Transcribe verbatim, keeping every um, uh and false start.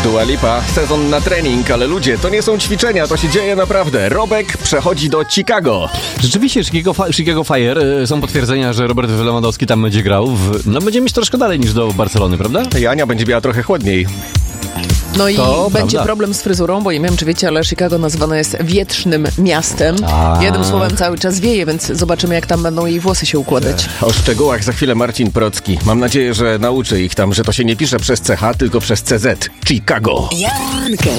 Dua Lipa, sezon na trening, ale ludzie, to nie są ćwiczenia, to się dzieje naprawdę. Robek przechodzi do Chicago. Rzeczywiście, Chicago, Chicago Fire, są potwierdzenia, że Robert Lewandowski tam będzie grał. W, no będzie mieć troszkę dalej niż do Barcelony, prawda? I Ania będzie miała trochę chłodniej. No i To będzie prawda. problem z fryzurą, bo nie wiem, czy wiecie, ale Chicago nazywane jest wietrznym miastem. A. Jednym słowem cały czas wieje, więc zobaczymy, jak tam będą jej włosy się układać. O szczegółach za chwilę Marcin Procki. Mam nadzieję, że nauczy ich tam, że to się nie pisze przez C H, tylko przez C Z. Chicago. Jankę